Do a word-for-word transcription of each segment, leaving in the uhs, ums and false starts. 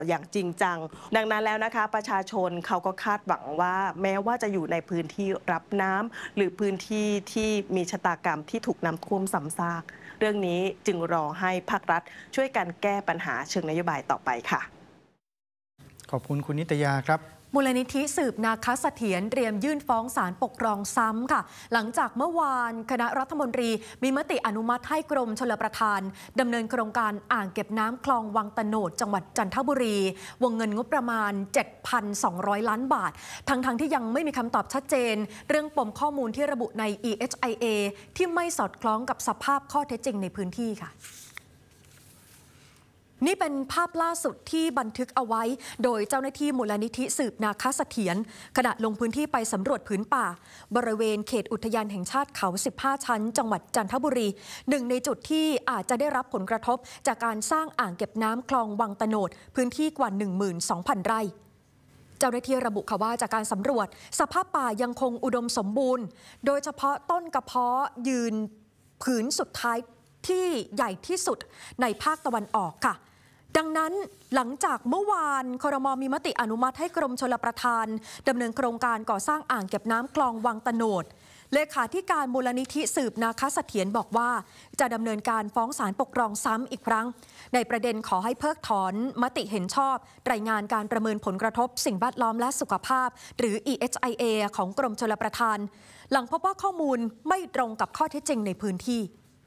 อย่างจริงจังดังนั้นแล้วนะคะประชาชนเขาก็คาดหวังว่าแม้ว่าจะอยู่ในพื้นที่รับน้ำหรือพื้นที่ที่มีชะตากรรมที่ถูกน้ำท่วมซ้ำซากเรื่องนี้จึงรอให้ภาครัฐช่วยกันแก้ปัญหาเชิงนโยบายต่อไปค่ะขอบคุณคุณนิตยาครับมูลนิธิสืบนาคเสถียรเตรียมยื่นฟ้องศาลปกครองซ้ำค่ะหลังจากเมื่อวานคณะรัฐมนตรีมีมติอนุมัติให้กรมชลประทานดำเนินโครงการอ่างเก็บน้ำคลองวังตะโนดจังหวัดจันทบุรีวงเงินงบประมาณ เจ็ดพันสองร้อย ล้านบาททั้งๆ ท, ที่ยังไม่มีคำตอบชัดเจนเรื่องปมข้อมูลที่ระบุใน อี เอช ไอ เอ ที่ไม่สอดคล้องกับสภาพข้อเท็จจริงในพื้นที่ค่ะนี่เป็นภาพล่าสุดที่บันทึกเอาไว้โดยเจ้าหน้าที่มูลนิธิสืบนาคเสถียรขณะลงพื้นที่ไปสำรวจผืนป่าบริเวณเขตอุทยานแห่งชาติเขาสิบห้าชั้นจังหวัดจันทบุรีหนึ่งในจุดที่อาจจะได้รับผลกระทบจากการสร้างอ่างเก็บน้ำคลองวังตะโนดพื้นที่กว่า หนึ่งหมื่นสองพัน ไร่เจ้าหน้าที่ระบุค่ะว่าจากการสำรวจสภาพป่ายังคงอุดมสมบูรณ์โดยเฉพาะต้นกระเพาะยืนผืนสุดท้ายที่ใหญ่ที่สุดในภาคตะวันออกค่ะดังนั้นหลังจากเมื่อวานครม.มีมติอนุมัติให้กรมชลประทานดำเนินโครงการก่อสร้างอ่างเก็บน้ำคลองวังตะโนดเลขาธิการมูลนิธิสืบนาคเสถียรบอกว่าจะดำเนินการฟ้องศาลปกครองซ้ำอีกครั้งในประเด็นขอให้เพิกถอนมติเห็นชอบรายงานการประเมินผลกระทบสิ่งแวดล้อมและสุขภาพหรือ อี เอช ไอ เอ ของกรมชลประทานหลังพบว่าข้อมูลไม่ตรงกับข้อเท็จจริงในพื้นที่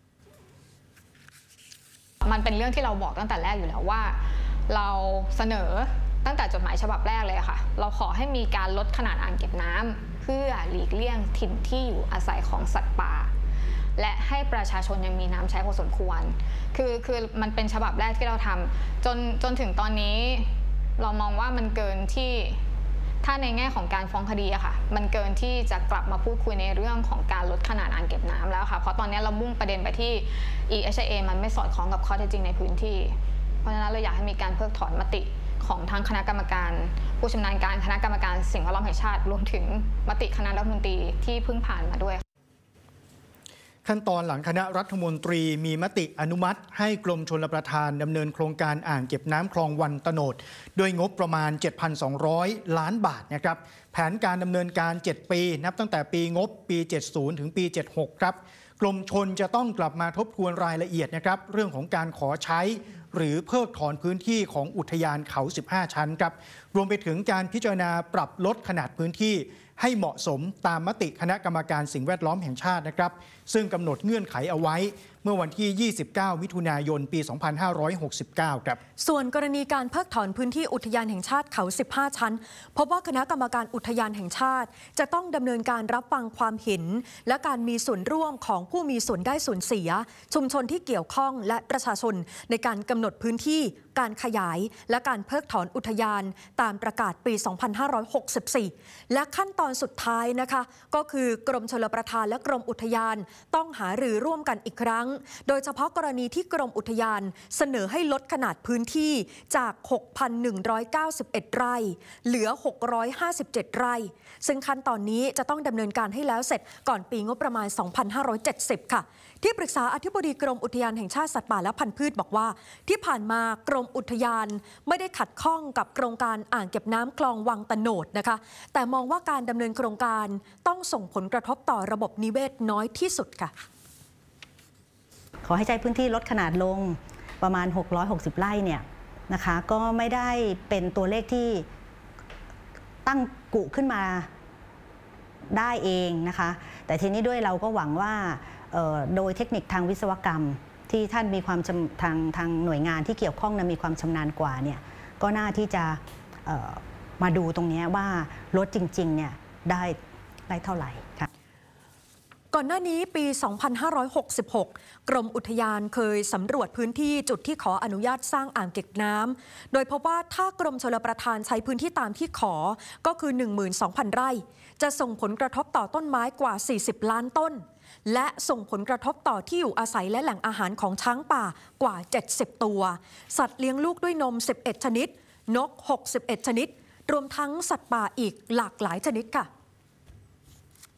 มันเป็นเรื่องที่เราบอกตั้งแต่แรกอยู่แล้วว่าเราเสนอตั้งแต่จดหมายฉบับแรกเลยค่ะเราขอให้มีการลดขนาดอ่างเก็บน้ำเพื่อหลีกเลี่ยงถิ่นที่อยู่อาศัยของสัตว์ป่าและให้ประชาชนยังมีน้ำใช้พอสมควรคือคือมันเป็นฉบับแรกที่เราทำจนจนถึงตอนนี้เรามองว่ามันเกินที่ถ้าในแง่ของการฟ้องคดีอะค่ะมันเกินที่จะกลับมาพูดคุยในเรื่องของการลดขนาดอ่างเก็บน้ำแล้วค่ะเพราะตอนนี้เรามุ่งประเด็นไปที่ อี เอช ไอ เอ มันไม่สอดคล้องกับข้อเท็จจริงในพื้นที่เพราะฉะนั้นเราอยากให้มีการเพิกถอนมติของทั้งคณะกรรมการผู้ชำนาญการคณะกรรมการสิ่งแวดล้อมแห่งชาติรวมถึงมติคณะรัฐมนตรีที่เพิ่งผ่านมาด้วยขั้นตอนหลังคณะรัฐมนตรีมีมติอนุมัติให้กรมชลประทานดำเนินโครงการอ่างเก็บน้ำคลองวังตะโนดโดยงบประมาณ เจ็ดพันสองร้อย ล้านบาทนะครับแผนการดำเนินการเจ็ดปีนับตั้งแต่ปีงบปีเจ็ดสิบถึงปีเจ็ดสิบหกครับกรมชลจะต้องกลับมาทบทวนรายละเอียดนะครับเรื่องของการขอใช้หรือเพิกถอนพื้นที่ของอุทยานเขาสิบห้าชั้นครับรวมไปถึงการพิจารณาปรับลดขนาดพื้นที่ให้เหมาะสมตามมติคณะกรรมการสิ่งแวดล้อมแห่งชาตินะครับซึ่งกำหนดเงื่อนไขเอาไว้เมื่อวันที่ยี่สิบเก้ามิถุนายนปีสองพันห้าร้อยหกสิบเก้าครับส่วนกรณีการเพิกถอนพื้นที่อุทยานแห่งชาติเขาสิบห้าชั้นพบว่าคณะกรรมการอุทยานแห่งชาติจะต้องดำเนินการรับฟังความเห็นและการมีส่วนร่วมของผู้มีส่วนได้ส่วนเสียชุมชนที่เกี่ยวข้องและประชาชนในการกำหนดพื้นที่การขยายและการเพิกถอนอุทยานตามประกาศปีสองพันห้าร้อยหกสิบสี่และขั้นตอนสุดท้ายนะคะก็คือกรมชลประทานและกรมอุทยานต้องหารือร่วมกันอีกครั้งโดยเฉพาะกรณีที่กรมอุทยานเสนอให้ลดขนาดพื้นที่จาก หกพันหนึ่งร้อยเก้าสิบเอ็ด ไร่เหลือ หกร้อยห้าสิบเจ็ด ไร่ซึ่งขั้นตอนนี้จะต้องดำเนินการให้แล้วเสร็จก่อนปีงบประมาณ สองพันห้าร้อยเจ็ดสิบ ค่ะที่ปรึกษาอธิบดีกรมอุทยานแห่งชาติสัตว์ป่าและพันธุ์พืชบอกว่าที่ผ่านมากรมอุทยานไม่ได้ขัดข้องกับโครงการอ่างเก็บน้ำคลองวังตะโนดนะคะแต่มองว่าการดำเนินโครงการต้องส่งผลกระทบต่อระบบนิเวศน้อยที่สุดค่ะขอให้ใช้พื้นที่ลดขนาดลงประมาณหกร้อยหกสิบไร่เนี่ยนะคะก็ไม่ได้เป็นตัวเลขที่ตั้งกุขึ้นมาได้เองนะคะแต่ทีนี้ด้วยเราก็หวังว่าโดยเทคนิคทางวิศวกรรมที่ท่านมีความทางทางหน่วยงานที่เกี่ยวข้องนะมีความชำนาญกว่าเนี่ยก็น่าที่จะมาดูตรงนี้ว่าลดจริงๆเนี่ยได้ได้เท่าไหร่ค่ะก่อนหน้านี้ปี สองพันห้าร้อยหกสิบหก กรมอุทยานเคยสำรวจพื้นที่จุดที่ขออนุญาตสร้างอ่างเก็บน้ำโดยพบว่าถ้ากรมชลประทานใช้พื้นที่ตามที่ขอก็คือ หนึ่งหมื่นสองพัน ไร่จะส่งผลกระทบต่อต้นไม้กว่า สี่สิบ ล้านต้นและส่งผลกระทบต่อที่อยู่อาศัยและแหล่งอาหารของช้างป่ากว่า เจ็ดสิบ ตัวสัตว์เลี้ยงลูกด้วยนม สิบเอ็ด ชนิดนก หกสิบเอ็ด ชนิดรวมทั้งสัตว์ป่าอีกหลากหลายชนิดค่ะ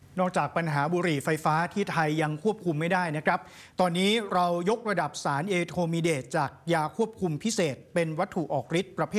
นอกจากปัญหาบุหรี่ไฟฟ้าที่ไทยยังควบคุมไม่ได้นะครับ ตอนนี้เรายกระดับสารเอโทมิเดตจากยาควบคุมพิเศษเป็นวัตถุออกฤทธิ์ประเภท